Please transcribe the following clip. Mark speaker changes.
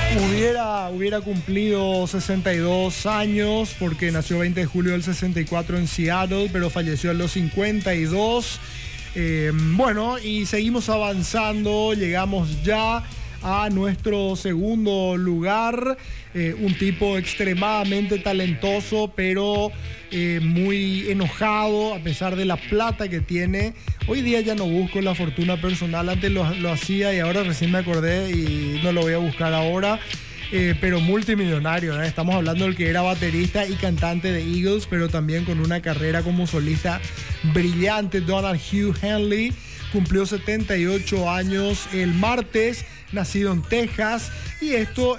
Speaker 1: Hubiera cumplido 62 años porque nació 20 de julio del 64 en Seattle, pero falleció a los 52. Bueno, y seguimos avanzando, llegamos ya a nuestro segundo lugar. Un tipo extremadamente talentoso, pero muy enojado a pesar de la plata que tiene. Hoy día ya no busco la fortuna personal, antes lo hacía y ahora recién me acordé y no lo voy a buscar ahora. Pero multimillonario, ¿eh? Estamos hablando del que era baterista y cantante de Eagles, pero también con una carrera como solista brillante. Donald Hugh Henley cumplió 78 años el martes, nacido en Texas, y esto